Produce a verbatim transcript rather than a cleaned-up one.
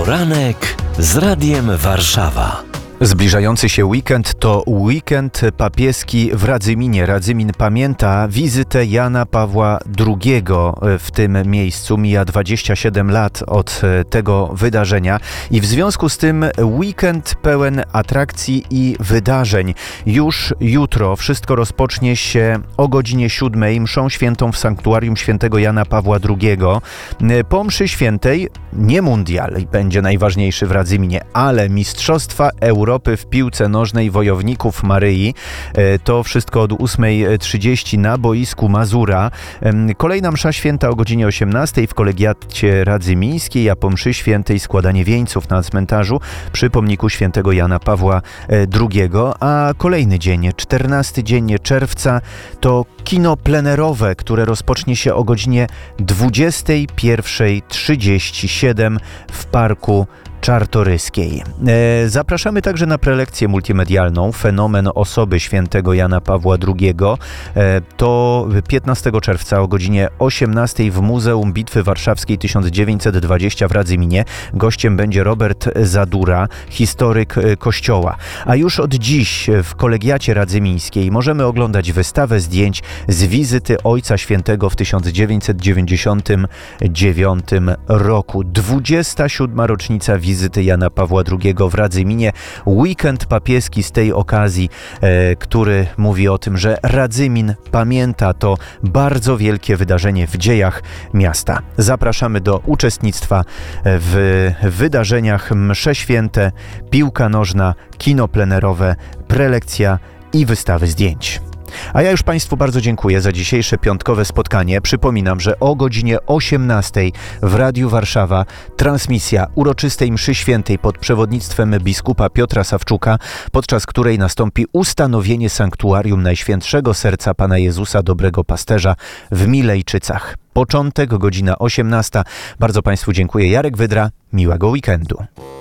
Poranek z Radiem Warszawa. Zbliżający się weekend to weekend papieski w Radzyminie. Radzymin pamięta wizytę Jana Pawła drugiego w tym miejscu. Mija dwadzieścia siedem lat od tego wydarzenia i w związku z tym weekend pełen atrakcji i wydarzeń. Już jutro wszystko rozpocznie się o godzinie siódmej mszą świętą w sanktuarium świętego Jana Pawła drugiego. Po mszy świętej nie mundial będzie najważniejszy w Radzyminie, ale Mistrzostwa Europy Europy w piłce nożnej wojowników Maryi. To wszystko od ósmej trzydzieści na boisku Mazura. Kolejna msza święta o godzinie osiemnastej w kolegiacie radzymińskiej, a po mszy świętej składanie wieńców na cmentarzu przy pomniku świętego Jana Pawła drugiego. A kolejny dzień, czternasty dzień czerwca, to kino plenerowe, które rozpocznie się o godzinie dwudziestej pierwszej trzydzieści siedem w Parku Czartoryskiej. E, zapraszamy także na prelekcję multimedialną Fenomen osoby świętego Jana Pawła drugiego. E, to piętnastego czerwca o godzinie osiemnastej w Muzeum Bitwy Warszawskiej tysiąc dziewięćset dwadzieścia w Radzyminie. Gościem będzie Robert Zadura, historyk Kościoła. A już od dziś w kolegiacie radzymińskiej możemy oglądać wystawę zdjęć z wizyty Ojca Świętego w tysiąc dziewięćset dziewięćdziesiątym dziewiątym roku. dwudziesta siódma rocznica wizyty Jana Pawła drugiego w Radzyminie. Weekend papieski z tej okazji, e, który mówi o tym, że Radzymin pamięta to bardzo wielkie wydarzenie w dziejach miasta. Zapraszamy do uczestnictwa w wydarzeniach msze święte, piłka nożna, kino plenerowe, prelekcja i wystawy zdjęć. A ja już Państwu bardzo dziękuję za dzisiejsze piątkowe spotkanie. Przypominam, że o godzinie osiemnastej w Radiu Warszawa transmisja uroczystej mszy świętej pod przewodnictwem biskupa Piotra Sawczuka, podczas której nastąpi ustanowienie sanktuarium Najświętszego Serca Pana Jezusa Dobrego Pasterza w Milejczycach. Początek, godzina osiemnasta. Bardzo Państwu dziękuję. Jarek Wydra, miłego weekendu.